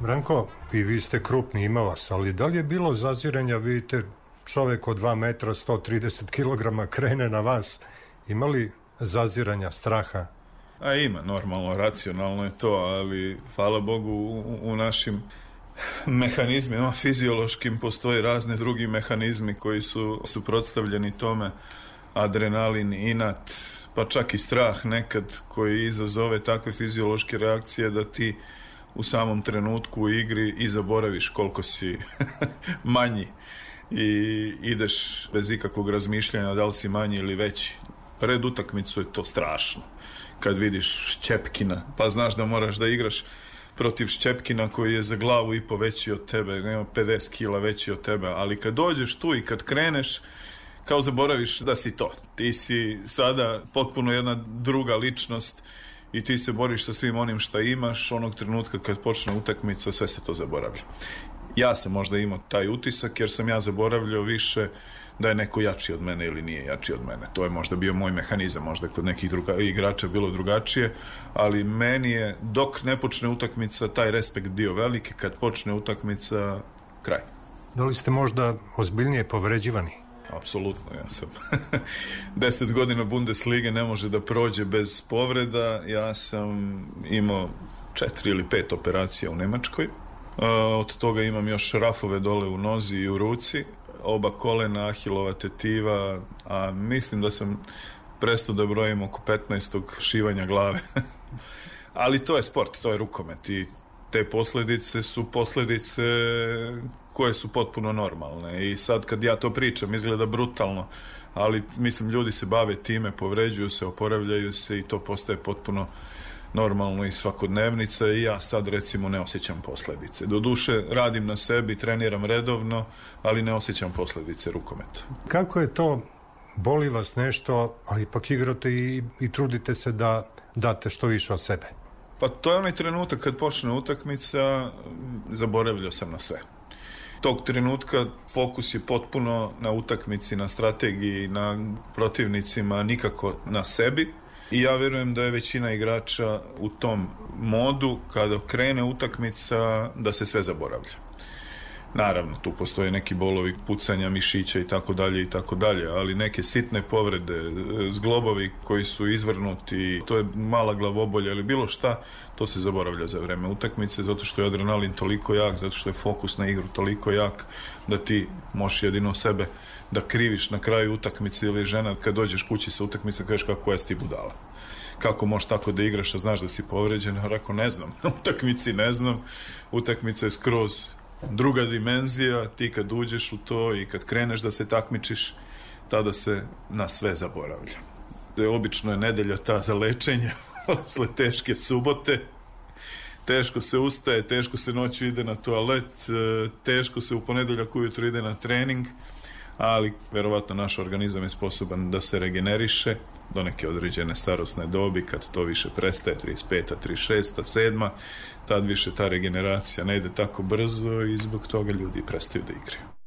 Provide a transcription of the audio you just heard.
Branko, i vi ste krupni, ima vas, ali da li je bilo zaziranja, vidite, čovjek od 2 metra, 130 kg krene na vas, ima li zaziranja, straha? A ima, normalno, racionalno je to, ali hvala Bogu u našim mehanizmima fiziološkim postoje razni drugi mehanizmi koji su suprotstavljeni tome, adrenalin, inat, pa čak i strah nekad koji izazove takve fiziološke reakcije da ti u samom trenutku u igri i zaboraviš koliko si manji i ideš bez ikakvog razmišljanja da li si manji ili veći. Pred utakmicu je to strašno. Kad vidiš Šćepkina, pa znaš da moraš da igraš protiv Šćepkina koji je za glavu i po veći od tebe, nema 50 kila veći od tebe, ali kad dođeš tu i kad kreneš, kao zaboraviš da si to. Ti si sada potpuno jedna druga ličnost i ti se boriš sa svim onim što imaš, onog trenutka kad počne utakmica, sve se to zaboravlja. Ja sam možda imao taj utisak jer sam ja zaboravljao više da je neko jači od mene ili nije jači od mene. To je možda bio moj mehanizam, možda kod nekih igrača bilo drugačije, ali meni je dok ne počne utakmica taj respekt bio veliki, kad počne utakmica kraj. Da li ste možda ozbiljnije povređivani? Apsolutno, ja sam 10 godina Bundeslige ne može da prođe bez povreda. Ja sam imao 4 ili 5 operacija u Nemačkoj. Od toga imam još rafove dole u nozi i u ruci, oba kolena, ahilova tetiva, a mislim da sam prestao da brojim oko 15. šivanja glave. Ali to je sport, to je rukomet i te posljedice su posljedice koje su potpuno normalne. I sad kad ja to pričam izgleda brutalno, ali mislim ljudi se bave time, povređuju se, oporavljaju se i to postaje potpuno normalno i svakodnevnica i ja sad recimo ne osjećam posljedice. Doduše radim na sebi, treniram redovno, ali ne osjećam posljedice rukometa. Kako je to, boli vas nešto, ali ipak igrate i trudite se da date što više od sebe? Pa to je onaj trenutak kad počne utakmica, zaboravljao sam na sve. Tog trenutka fokus je potpuno na utakmici, na strategiji, na protivnicima, nikako na sebi. I ja vjerujem da je većina igrača u tom modu kada krene utakmica da se sve zaboravlja. Naravno, tu postoje neki bolovi, pucanja mišića i tako dalje, ali neke sitne povrede, zglobovi koji su izvrnuti, to je mala glavobolja ili bilo šta, to se zaboravlja za vrijeme utakmice, zato što je adrenalin toliko jak, zato što je fokus na igru toliko jak, da ti možeš jedino sebe da kriviš na kraju utakmice ili žena kad dođeš kući sa utakmice kažeš kako jesi ti budala. Kako možeš tako da igraš, a znaš da si povređen? Rekao, ne znam, utakmici ne znam, utakmica je skroz druga dimenzija, ti kad uđeš u to i kad kreneš da se takmičiš, tada se na sve zaboravlja. Obično je nedelja ta za lečenje, posle teške subote, teško se ustaje, teško se noću ide na toalet, teško se u ponedeljak ujutro ide na trening, ali verovatno naš organizam je sposoban da se regeneriše do neke određene starosne dobi, kad to više prestaje, 35. 36. 7. tad više ta regeneracija ne ide tako brzo i zbog toga ljudi prestaju da igraju.